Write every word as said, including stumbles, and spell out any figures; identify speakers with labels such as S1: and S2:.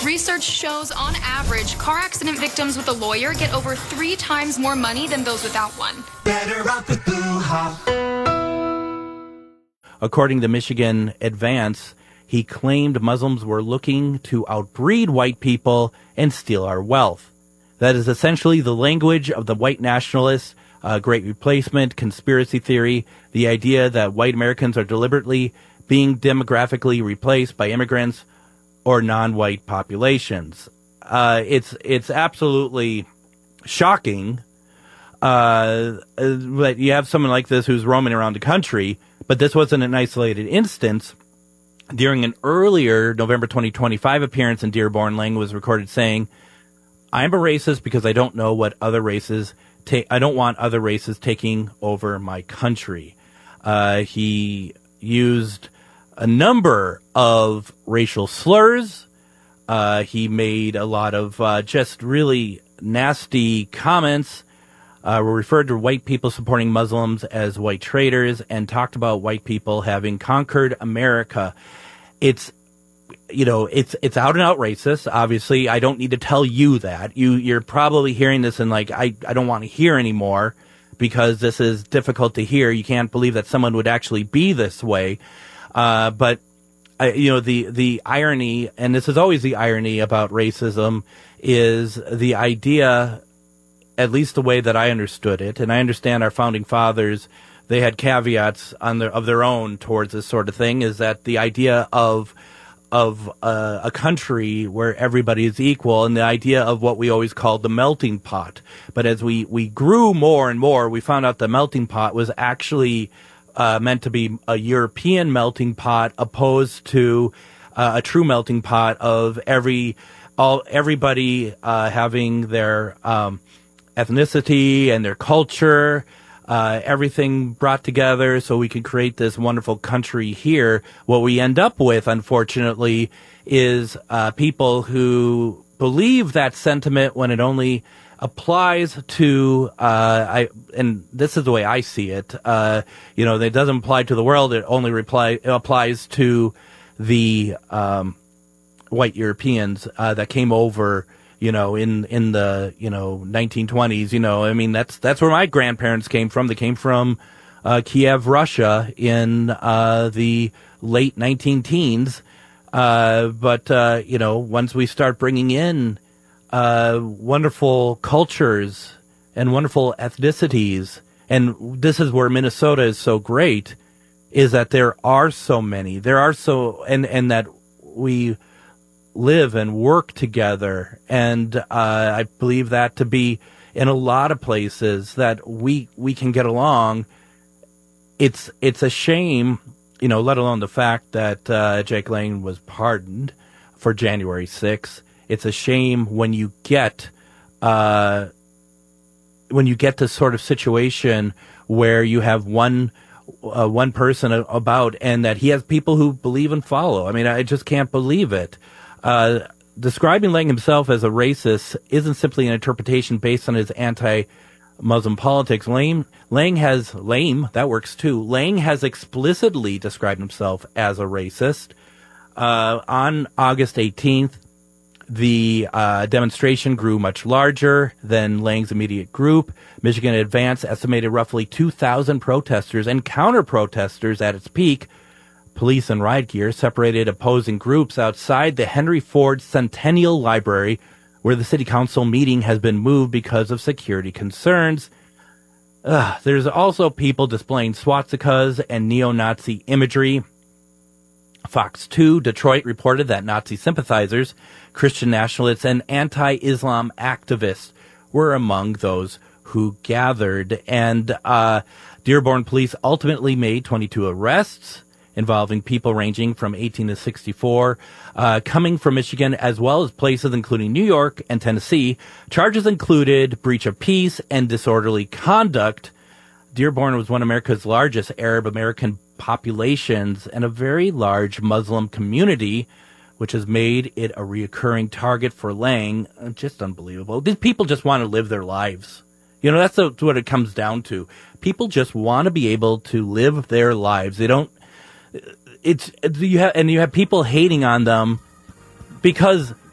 S1: Research shows, on average, car accident victims with a lawyer get over three times more money than those without one.
S2: Better off with Boo Ha.
S3: According to Michigan Advance, he claimed Muslims were looking to outbreed white people and steal our wealth. That is essentially the language of the white nationalists, uh, Great Replacement, conspiracy theory, the idea that white Americans are deliberately being demographically replaced by immigrants or non-white populations. Uh, it's it's absolutely shocking uh, that you have someone like this who's roaming around the country, but this wasn't an isolated instance. During an earlier November twenty twenty-five appearance in Dearborn, Lang was recorded saying, "I'm a racist because I don't know what other races take. I don't want other races taking over my country." Uh, he used a number of racial slurs. Uh, he made a lot of uh, just really nasty comments. Uh, referred to white people supporting Muslims as white traitors and talked about white people having conquered America. It's, you know, it's it's out and out racist. Obviously, I don't need to tell you that. You you're probably hearing this and like I I don't want to hear anymore because this is difficult to hear. You can't believe that someone would actually be this way. Uh, but, uh, you know, the, the irony, and this is always the irony about racism, is the idea, at least the way that I understood it, and I understand our founding fathers, they had caveats on their, of their own towards this sort of thing, is that the idea of, of uh, a country where everybody is equal and the idea of what we always called the melting pot. But as we, we grew more and more, we found out the melting pot was actually Uh, meant to be a European melting pot opposed to uh, a true melting pot of every, all, everybody uh, having their um, ethnicity and their culture, uh, everything brought together so we can create this wonderful country here. What we end up with, unfortunately, is uh, people who believe that sentiment when it only applies to, uh, I, and this is the way I see it, uh, you know, it doesn't apply to the world, it only reply, it applies to the, um, white Europeans, uh, that came over, you know, in, in the, you know, nineteen twenties, you know, I mean, that's, that's where my grandparents came from. They came from, uh, Kiev, Russia in, uh, the late nineteen teens. Uh, but, uh, you know, once we start bringing in, Uh, wonderful cultures and wonderful ethnicities. And this is where Minnesota is so great, is that there are so many. There are so, and, and that we live and work together. And uh, I believe that to be in a lot of places that we we can get along. It's it's a shame, you know, let alone the fact that uh, Jake Lang was pardoned for January sixth. It's a shame when you get, uh, when you get this sort of situation where you have one, uh, one person about, and that he has people who believe and follow. I mean, I just can't believe it. Uh, describing Lang himself as a racist isn't simply an interpretation based on his anti-Muslim politics. Lang, Lang has, lame, that works too. Lang has explicitly described himself as a racist. Uh, on August eighteenth, the uh, demonstration grew much larger than Lang's immediate group. Michigan Advance estimated roughly two thousand protesters and counter-protesters at its peak. Police and riot gear separated opposing groups outside the Henry Ford Centennial Library, where the city council meeting has been moved because of security concerns. Ugh, there's also people displaying swastikas and neo-Nazi imagery. Fox two Detroit reported that Nazi sympathizers, Christian nationalists, and anti-Islam activists were among those who gathered. And uh, Dearborn police ultimately made twenty-two arrests involving people ranging from eighteen to sixty-four, uh, coming from Michigan as well as places including New York and Tennessee. Charges included breach of peace and disorderly conduct. Dearborn was one of America's largest Arab American populations and a very large Muslim community, which has made it a reoccurring target for Lang. Just unbelievable. These people just want to live their lives. You know, that's what it comes down to. People just want to be able to live their lives. They don't, it's, you have, and you have people hating on them because